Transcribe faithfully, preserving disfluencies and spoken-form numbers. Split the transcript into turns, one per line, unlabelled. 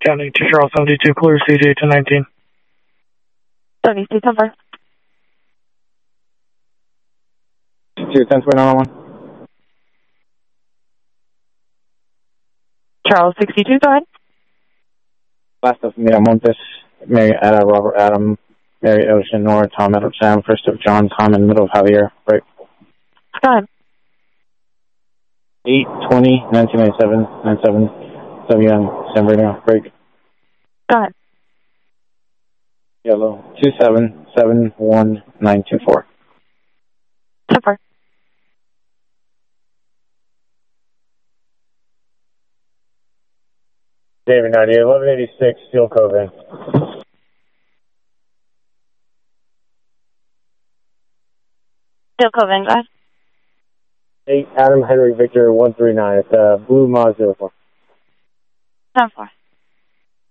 County to Charles seventy-two, clear C J to nineteen.
seventy-two, ten four.
two, ten four, nine one.
Charles sixty-two, go ahead.
Last of Miramontes, Mary Ada, Robert Adam, Mary Ocean, Nora, Tom, Edward, Sam, first of John, Tom, in middle of Javier, break.
Go ahead.
eight twenty, nineteen ninety-seven, ninety-seven, W N, San Bernardino, break.
Go ahead.
Yellow, two seven seven one nine two four.
ten four.
David Nadia, eleven eighty-six, Steel Cove in.
Steel Cove in, go ahead.
eight Adam Henry Victor one three nine. It's uh, Blue Maz zero four.
ten four.